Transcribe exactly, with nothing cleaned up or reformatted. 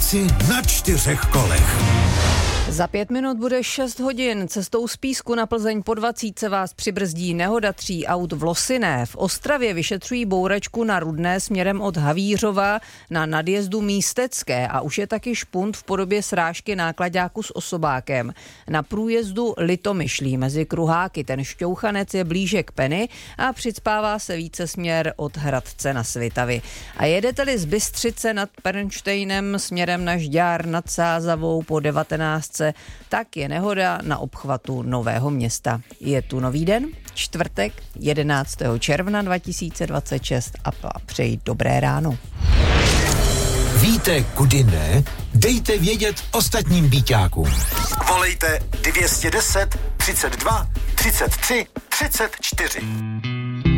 dálnici na čtyřech kolech. Za pět minut bude šest hodin. Cestou z Písku na Plzeň po dvacítce vás přibrzdí nehoda tří aut v Losinné. V Ostravě vyšetřují bouračku na Rudné směrem od Havířova na nadjezdu Místecké a už je taky špunt v podobě srážky náklaďáku s osobákem. Na průjezdu Litomyšlí mezi Kruháky ten šťouchanec je blíže k Peny a přicpává se více směr od Hradce na Svitavy. A jedete-li z Bystřice nad Pernštejnem směrem na Žďár nad Sázavou po devatenáctce, tak je nehoda na obchvatu Nového Města. Je tu nový den, čtvrtek, jedenáctého června dva tisíce dvacet šest a přeji dobré ráno. Víte, kudy ne? Dejte vědět ostatním býťákům. Volejte dvě stě deset, třicet dva, třicet tři, třicet čtyři.